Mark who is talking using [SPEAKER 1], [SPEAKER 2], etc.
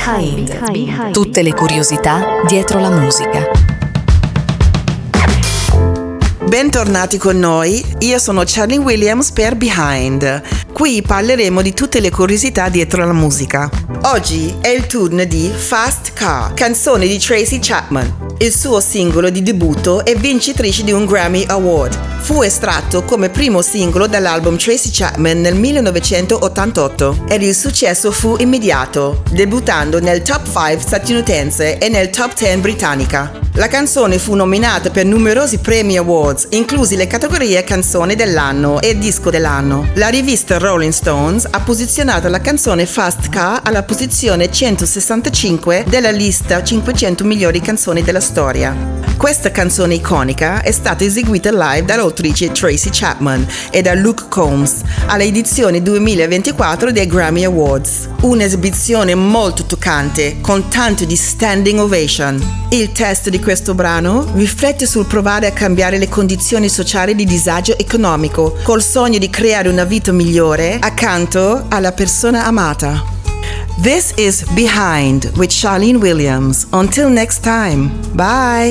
[SPEAKER 1] Behind. Tutte le curiosità dietro la musica.
[SPEAKER 2] Bentornati con noi, io sono Charlene Williams per Behind. Qui parleremo di tutte le curiosità dietro la musica. Oggi è il turno di Fast Car, canzone di Tracy Chapman, il suo singolo di debutto e vincitrice di un Grammy Award. Fu estratto come primo singolo dall'album Tracy Chapman nel 1988 ed il successo fu immediato, debuttando nel top 5 statunitense e nel top 10 britannica. La canzone fu nominata per numerosi premi awards, inclusi le categorie canzone dell'anno e disco dell'anno. La rivista Rolling Stones ha posizionato la canzone Fast Car alla posizione 165 della lista 500 migliori canzoni della storia. Questa canzone iconica è stata eseguita live dall'autrice Tracy Chapman e da Luke Combs alla edizione 2024 dei Grammy Awards. Un'esibizione molto toccante, con tanto di standing ovation. Il testo di questo brano riflette sul provare a cambiare le condizioni sociali di disagio economico, col sogno di creare una vita migliore accanto alla persona amata. This is Behind with Charlene Williams. Until next time, bye!